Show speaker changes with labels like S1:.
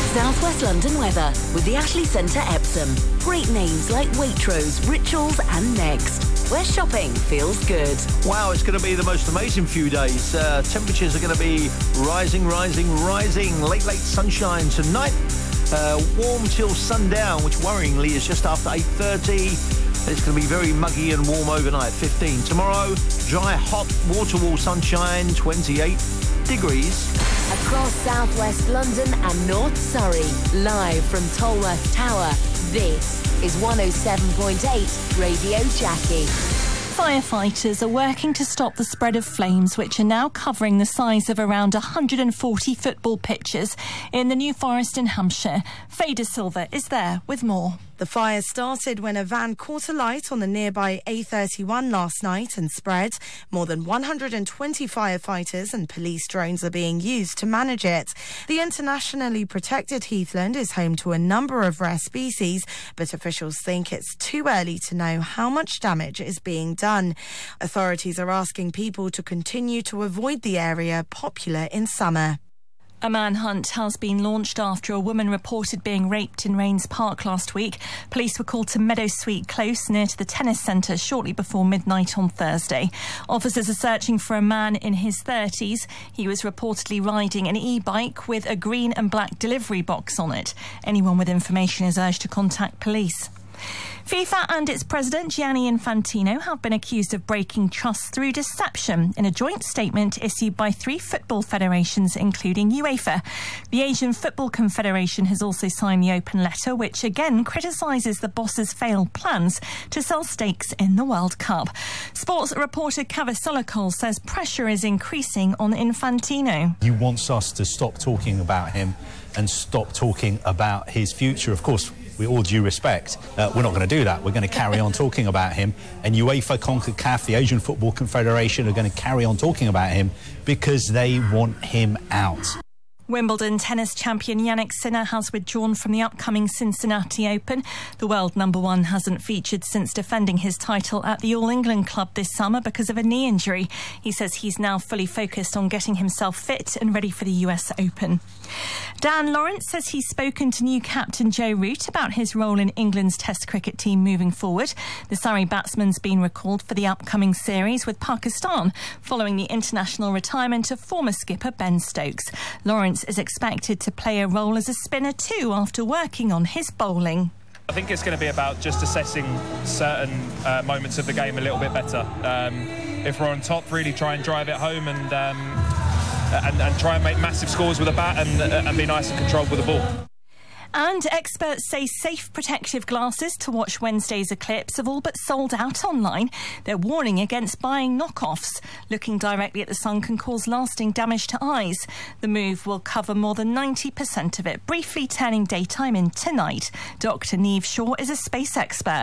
S1: South West London weather with the Ashley Centre Epsom. Great names like Waitrose, Rituals and Next, where shopping feels good.
S2: Wow, it's going to be the most amazing few days. Temperatures are going to be rising. Late sunshine tonight. Warm till sundown, which worryingly is just after 8:30. It's going to be very muggy and warm overnight, 15. Tomorrow, dry, hot, waterfall sunshine, 28 degrees.
S1: Across South West London and North Surrey, live from Tolworth Tower, this is 107.8 Radio Jackie.
S3: Firefighters are working to stop the spread of flames, which are now covering the size of around 140 football pitches in the New Forest in Hampshire. Faye De Silva is there with more.
S4: The fire started when a van caught alight on the nearby A31 last night and spread. More than 120 firefighters and police drones are being used to manage it. The internationally protected heathland is home to a number of rare species, but officials think it's too early to know how much damage is being done. Authorities are asking people to continue to avoid the area, popular in summer.
S3: A manhunt has been launched after a woman reported being raped in Rains Park last week. Police were called to Meadowsweet Close near to the tennis centre shortly before midnight on Thursday. Officers are searching for a man in his 30s. He was reportedly riding an e-bike with a green and black delivery box on it. Anyone with information is urged to contact police. FIFA and its president, Gianni Infantino, have been accused of breaking trust through deception in a joint statement issued by 3 football federations, including UEFA. The Asian Football Confederation has also signed the open letter, which again criticises the boss's failed plans to sell stakes in the World Cup. Sports reporter Kaveh Solokol says pressure is increasing on Infantino.
S5: He wants us to stop talking about him and stop talking about his future. Of course, with all due respect, we're not going to do that. We're going to carry on talking about him. And UEFA, CONCACAF, the Asian Football Confederation are going to carry on talking about him because they want him out.
S3: Wimbledon tennis champion Jannik Sinner has withdrawn from the upcoming Cincinnati Open. The world number one hasn't featured since defending his title at the All England Club this summer because of a knee injury. He says he's now fully focused on getting himself fit and ready for the US Open. Dan Lawrence says he's spoken to new captain Joe Root about his role in England's Test cricket team moving forward. The Surrey batsman's been recalled for the upcoming series with Pakistan following the international retirement of former skipper Ben Stokes. Lawrence is expected to play a role as a spinner too after working on his bowling.
S6: I think it's going to be about just assessing certain moments of the game a little bit better. If we're on top, really try and drive it home and try and make massive scores with a bat and be nice and controlled with the ball.
S3: And experts say safe protective glasses to watch Wednesday's eclipse have all but sold out online. They're warning against buying knockoffs. Looking directly at the sun can cause lasting damage to eyes. The move will cover more than 90% of it, briefly turning daytime into night. Dr. Neve Shaw is a space expert.